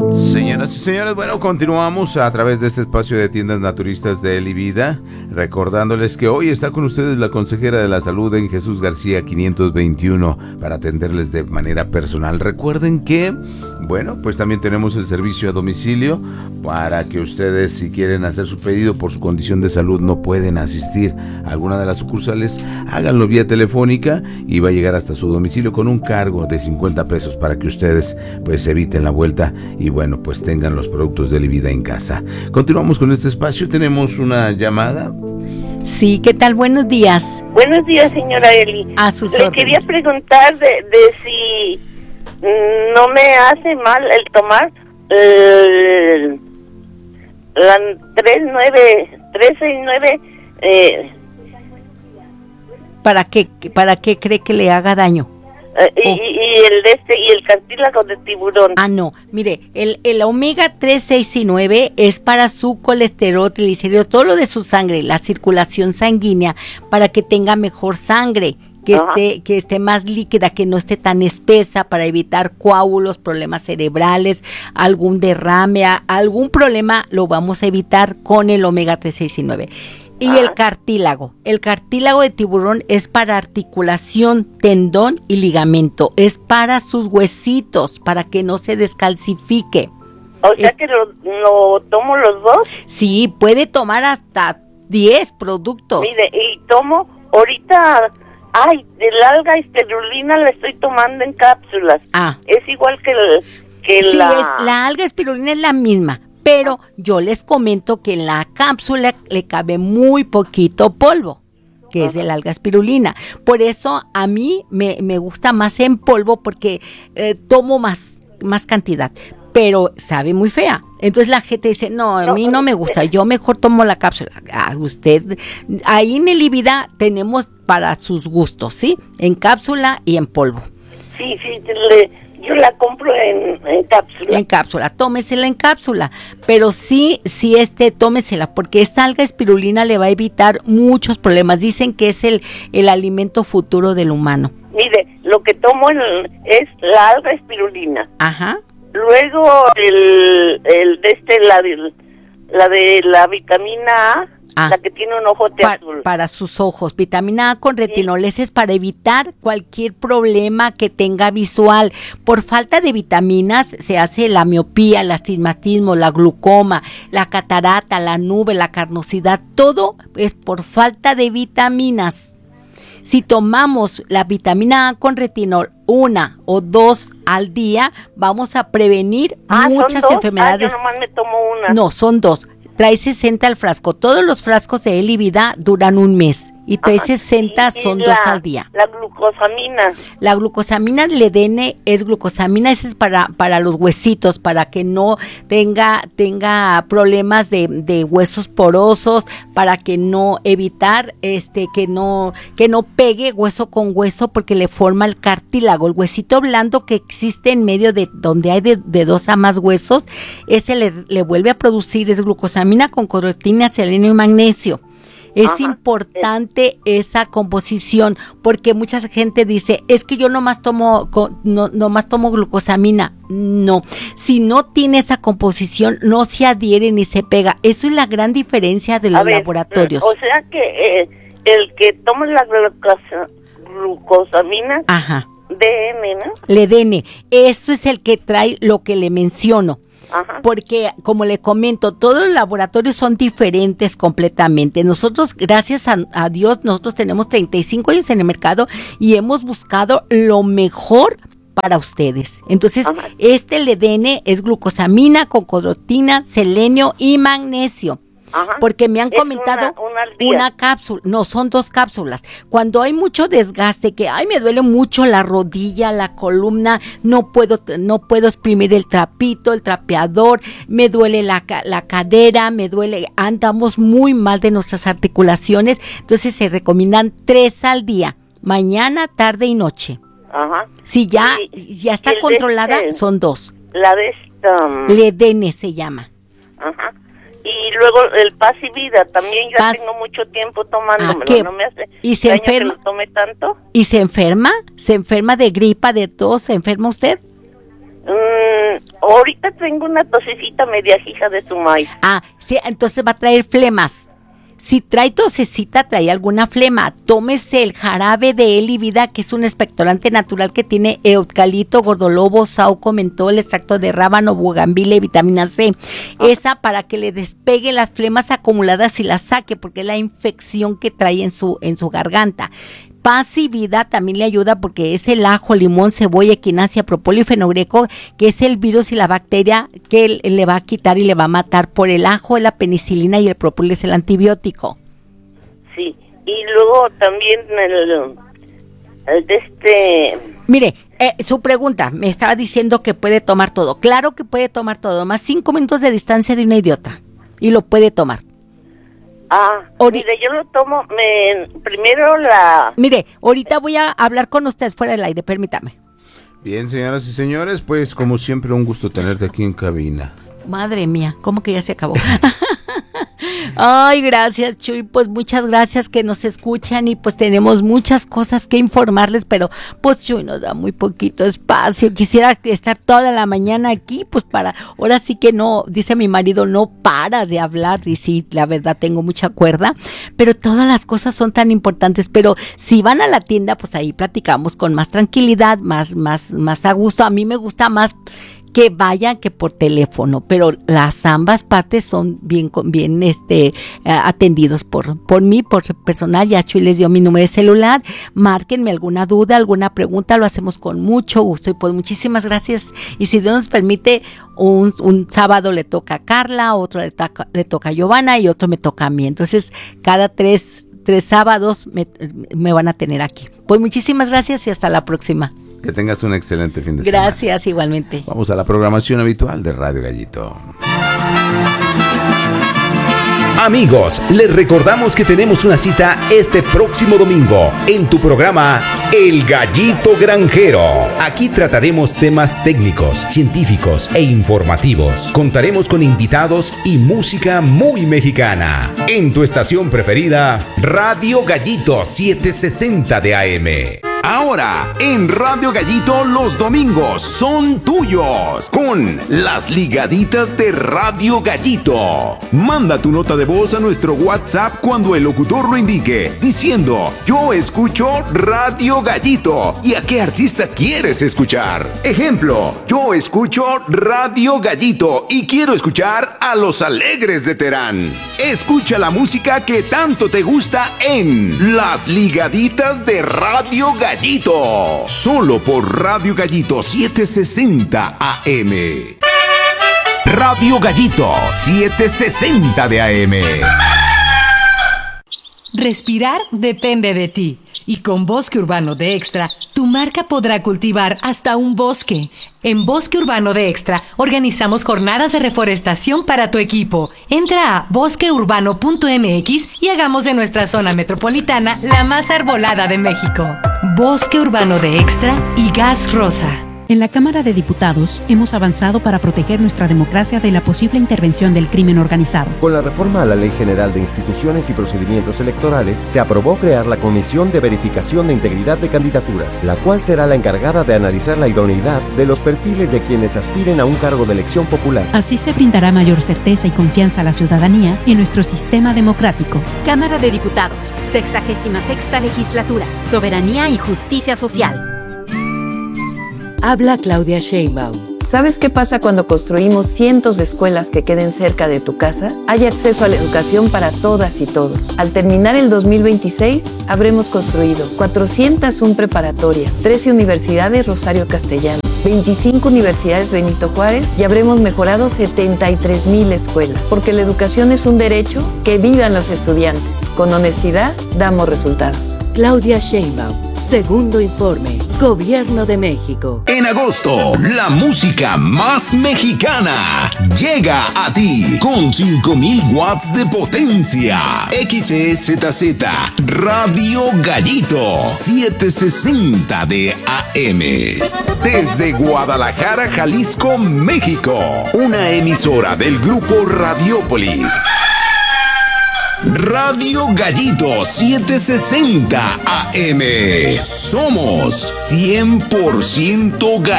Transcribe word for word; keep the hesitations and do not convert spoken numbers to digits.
Señoras y señores, bueno, continuamos a través de este espacio de tiendas naturistas de Eli Vida, recordándoles que hoy está con ustedes la consejera de la salud en Jesús García quinientos veintiuno para atenderles de manera personal. Recuerden que, bueno, pues también tenemos el servicio a domicilio para que ustedes, si quieren hacer su pedido por su condición de salud, no pueden asistir a alguna de las sucursales, háganlo vía telefónica y va a llegar hasta su domicilio con un cargo de cincuenta pesos para que ustedes pues eviten la vuelta y bueno, pues tengan los productos de Eli Vida en casa. Continuamos con este espacio, tenemos una llamada. Sí, ¿qué tal? Buenos días. Buenos días, señora Eli. A sus Le órdenes. quería preguntar de, de si no me hace mal el tomar el, la tres nueve, tres seis nueve. Eh, ¿Para qué, para qué cree que le haga daño? eh, y, Oh. y el de este y el cartílago de tiburón. Ah, no, mire, el, el omega tres, seis y nueve es para su colesterol, triglicéridos, todo lo de su sangre, la circulación sanguínea, para que tenga mejor sangre, que Ajá. esté, que esté más líquida, que no esté tan espesa, para evitar coágulos, problemas cerebrales, algún derrame, a- algún problema lo vamos a evitar con el omega tres, seis y nueve. Y Ajá. el cartílago, el cartílago de tiburón es para articulación, tendón y ligamento, es para sus huesitos, para que no se descalcifique. O sea es- que lo, lo tomo los dos. Sí, puede tomar hasta diez productos. Mire, y tomo ahorita, ay, el alga espirulina la estoy tomando en cápsulas. Ah, Es igual que el, que sí, la... es, la alga espirulina es la misma, pero yo les comento que en la cápsula le cabe muy poquito polvo, que es el alga espirulina. Por eso a mí me, me gusta más en polvo porque eh, tomo más, más cantidad, pero sabe muy fea. Entonces la gente dice, no, a No, mí no me gusta, yo mejor tomo la cápsula. Ah, usted, ahí en Eli Vida tenemos para sus gustos, ¿sí? En cápsula y en polvo. Sí, sí, le- yo la compro en, en cápsula. En cápsula, tómesela en cápsula, pero sí, sí, este, tómesela, porque esta alga espirulina le va a evitar muchos problemas. Dicen que es el, el alimento futuro del humano. Mire, lo que tomo en- es la alga espirulina. Ajá. Luego el, el de este, la de la, de la vitamina A, Ah. la que tiene un ojote Pa- azul. para sus ojos, vitamina A con retinol, ese es para evitar cualquier problema que tenga visual. Por falta de vitaminas se hace la miopía, el astigmatismo, la glucoma, la catarata, la nube, la carnosidad, todo es por falta de vitaminas. Si tomamos la vitamina A con retinol una o dos al día, vamos a prevenir Ah, ¿son muchas dos? enfermedades. Ah, yo nomás me tomo una. No, son dos. Trae sesenta al frasco. Todos los frascos de Eli Vida duran un mes y trae Ajá. sesenta, Y- y son la- dos al día. La glucosamina. La glucosamina del E D N es glucosamina, esa es para, para los huesitos, para que no tenga, tenga problemas de, de huesos porosos, para que no evitar este que no, que no pegue hueso con hueso porque le forma el cartílago. El huesito blando que existe en medio de donde hay de, de dos a más huesos, ese le, le vuelve a producir, es glucosamina con corotina, selenio y magnesio. Es Ajá. importante esa composición porque mucha gente dice, es que yo nomás tomo, co- no, nomás tomo glucosamina. No, si no tiene esa composición, no se adhiere ni se pega. Eso es la gran diferencia de los A ver, laboratorios. O sea que eh, el que toma la glucosa- glucosamina Ajá, D M, ¿no? el E D N, eso es el que trae lo que le menciono. Ajá. Porque, como le comento, todos los laboratorios son diferentes completamente. Nosotros, gracias a, a Dios, nosotros tenemos treinta y cinco años en el mercado y hemos buscado lo mejor para ustedes. Entonces, Ajá. este el E D N es glucosamina, cocodrotina, selenio y magnesio. Ajá. Porque me han Es comentado una- una al día. una cápsula, no, son dos cápsulas. Cuando hay mucho desgaste, que ay, me duele mucho la rodilla, la columna, no puedo, no puedo exprimir el trapito, el trapeador, me duele la, ca- la cadera, me duele, andamos muy mal de nuestras articulaciones, entonces se recomiendan tres al día, mañana, tarde y noche. Ajá. Si ya, Y- ya está y el de controlada, este- son dos. La de esta. um, L E D N se llama. Ajá. Y luego el Paz y Vida, también ya Paz- tengo mucho tiempo tomándomelo, Ah, ¿qué? no me hace ¿Y se daño que enferma? lo tome tanto. ¿Y se enferma? ¿Se enferma de gripa, de tos? ¿Se enferma usted? Mm, Mm, ahorita tengo una tosecita media hija de su maíz. Ah, sí, entonces va a traer flemas. Si trae tosecita, trae alguna flema, tómese el jarabe de Elivida, que es un expectorante natural que tiene eucalipto, gordolobo, saúco, mentol, extracto de rábano, bugambila y vitamina C. Ah. Esa para que le despegue las flemas acumuladas y las saque, porque es la infección que trae en su, en su garganta. Paz y Vida también le ayuda porque es el ajo, limón, cebolla, equinacia, propóleo y fenogreco, que es el virus y la bacteria que le va a quitar y le va a matar. Por el ajo, la penicilina, y el propóleo es el antibiótico. Sí, y luego también el, el de este... Mire, eh, su pregunta, me estaba diciendo que puede tomar todo. Claro que puede tomar todo, más cinco minutos de distancia de una idiota, y lo puede tomar. Ah, Ori- mire, yo lo tomo, me, primero la... Mire, ahorita voy a hablar con usted fuera del aire, permítame. Bien, señoras y señores, pues como siempre un gusto tenerte aquí en cabina. Madre mía, ¿cómo que ya se acabó? Ay, gracias, Chuy, pues muchas gracias que nos escuchan y pues tenemos muchas cosas que informarles, pero pues Chuy nos da muy poquito espacio. Quisiera estar toda la mañana aquí, pues para, ahora sí que no, dice mi marido, no paras de hablar, y sí, la verdad tengo mucha cuerda, pero todas las cosas son tan importantes. Pero si van a la tienda, pues ahí platicamos con más tranquilidad, más, más, más a gusto. A mí me gusta más que vayan que por teléfono, pero las ambas partes son bien, bien este, atendidos por, por mí, por personal. Ya Chuy les dio mi número de celular, márquenme alguna duda, alguna pregunta, lo hacemos con mucho gusto. Y pues muchísimas gracias, y si Dios nos permite, un, un sábado le toca a Carla, otro le toca, le toca a Giovanna y otro me toca a mí. Entonces cada tres, tres sábados me, me van a tener aquí. Pues muchísimas gracias y hasta la próxima. Que tengas un excelente fin de Gracias, semana. Gracias, igualmente. Vamos a la programación habitual de Radio Gallito. Amigos, les recordamos que tenemos una cita este próximo domingo en tu programa El Gallito Granjero. Aquí trataremos temas técnicos, científicos e informativos. Contaremos con invitados y música muy mexicana. En tu estación preferida, Radio Gallito setecientos sesenta de A M. Ahora, en Radio Gallito los domingos son tuyos con las ligaditas de Radio Gallito. Manda tu nota de voz a nuestro WhatsApp cuando el locutor lo indique, diciendo: yo escucho Radio Gallito. ¿Y a qué artista quieres escuchar? Ejemplo: yo escucho Radio Gallito y quiero escuchar a Los Alegres de Terán. Escucha la música que tanto te gusta en Las Ligaditas de Radio Gallito, solo por Radio Gallito setecientos sesenta A M. Radio Gallito setecientos sesenta de A M. Respirar depende de ti. Y con Bosque Urbano de Extra, tu marca podrá cultivar hasta un bosque. En Bosque Urbano de Extra, organizamos jornadas de reforestación para tu equipo. Entra a bosque urbano punto m x y hagamos de nuestra zona metropolitana la más arbolada de México. Bosque Urbano de Extra y Gas Rosa. En la Cámara de Diputados hemos avanzado para proteger nuestra democracia de la posible intervención del crimen organizado. Con la reforma a la Ley General de Instituciones y Procedimientos Electorales, se aprobó crear la Comisión de Verificación de Integridad de Candidaturas, la cual será la encargada de analizar la idoneidad de los perfiles de quienes aspiren a un cargo de elección popular. Así se brindará mayor certeza y confianza a la ciudadanía en nuestro sistema democrático. Cámara de Diputados, sexagésima sexta legislatura, Soberanía y Justicia Social. Habla Claudia Sheinbaum. ¿Sabes qué pasa cuando construimos cientos de escuelas que queden cerca de tu casa? Hay acceso a la educación para todas y todos. Al terminar el dos mil veintiséis, habremos construido cuatrocientas una preparatorias, trece universidades Rosario Castellanos, veinticinco universidades Benito Juárez y habremos mejorado setenta y tres mil escuelas. Porque la educación es un derecho, que vivan los estudiantes. Con honestidad, damos resultados. Claudia Sheinbaum. Segundo informe, Gobierno de México. En agosto, la música más mexicana llega a ti con cinco mil watts de potencia. X E Z Z, Radio Gallito, setecientos sesenta de A M. Desde Guadalajara, Jalisco, México. Una emisora del grupo Radiópolis. Radio Gallito setecientos sesenta A M. Somos cien por ciento Gallito.